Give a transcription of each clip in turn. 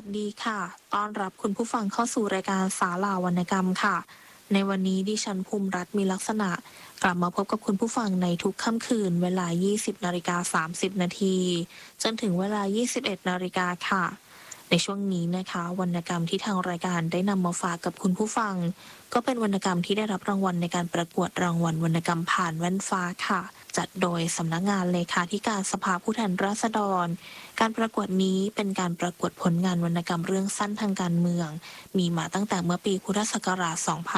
ดีค่ะต้อนรับคุณผู้ฟังเข้าสู่รายการศาลาวรรณกรรมค่ะในวันนี้ดิฉันภูมิรัตน์มีลักษณะกลับมาพบกับคุณผู้ฟังในทุกค่ำคืนเวลา 20:30 นาทีจนถึงเวลา 21 นาฬิกาค่ะในช่วงนี้นะคะวรรณกรรมที่ทางรายการได้นำมาฝากกับคุณผู้ฟังก็เป็นวรรณกรรมที่ได้รับรางวัลในการประกวดรางวัลวรรณกรรมผ่านแว่นฟ้าค่ะจัดโดยสำนักงานเลขาธิการสภาผู้แทนราษฎรการประกวดนี้เป็นการประกวดผลงานวรรณกรรมเรื่องสั้นทางการเมืองมีมาตั้งแต่เมื่อปีพุทธศักราช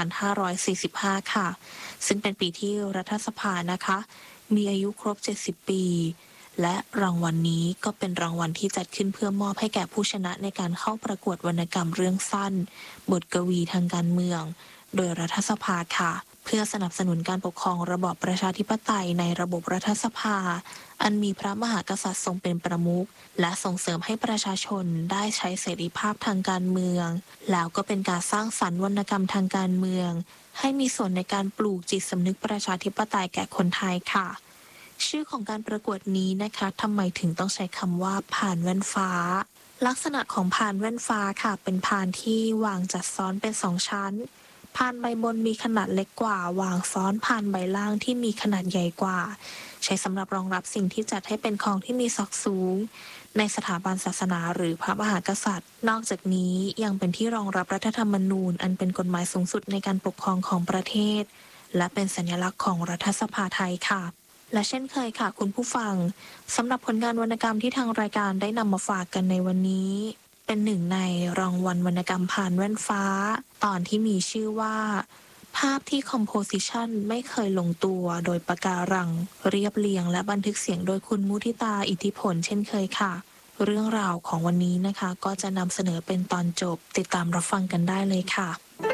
2545 ค่ะซึ่งเป็นปีที่รัฐสภานะคะมีอายุครบ 70 ปีและรางวัลนี้ก็เป็นรางวัลที่จัดขึ้นเพื่อมอบให้แก่ผู้ชนะในการเข้าประกวดวรรณกรรมเรื่องสั้นบทกวีทางการเมืองโดยรัฐสภาค่ะเพื่อสนับสนุนการปกครองระบอบประชาธิปไตยในระบบรัฐสภาอันมีพระมหากษัตริย์ทรงเป็นประมุขและส่งเสริมให้ประชาชนได้ใช้เสรีภาพทางการเมืองแล้วก็เป็นการสร้างสรรค์วรรณกรรมทางการเมืองให้มีส่วนในการปลูกจิตสำนึกประชาธิปไตยแก่คนไทยค่ะชื่อของการประกวดนี้นะคะทำไมถึงต้องใช้คำว่าพานแว่นฟ้าลักษณะของพานแว่นฟ้าค่ะเป็นพานที่วางจัดซ้อนเป็น2ชั้นพานใบบนมีขนาดเล็กกว่าวางซ้อนพานใบล่างที่มีขนาดใหญ่กว่าใช้สำหรับรองรับสิ่งที่จัดให้เป็นของที่มีศักดิ์สูงในสถาบันศาสนาหรือพระมหากษัตริย์นอกจากนี้ยังเป็นที่รองรับรัฐธรรมนูญอันเป็นกฎหมายสูงสุดในการปกครองของประเทศและเป็นสัญลักษณ์ของรัฐสภาไทยค่ะและเช่นเคยค่ะคุณผู้ฟังสำหรับผลงานวรรณกรรมที่ทางรายการได้นำมาฝากกันในวันนี้เป็นหนึ่งในรางวัลวรรณกรรมผ่านแว่นฟ้าตอนที่มีชื่อว่าภาพที่คอมโพสิชันไม่เคยลงตัวโดยปะการังเรียบเรียงและบันทึกเสียงโดยคุณมุทิตาอิทธิพลเช่นเคยค่ะเรื่องราวของวันนี้นะคะก็จะนำเสนอเป็นตอนจบติดตามรับฟังกันได้เลยค่ะ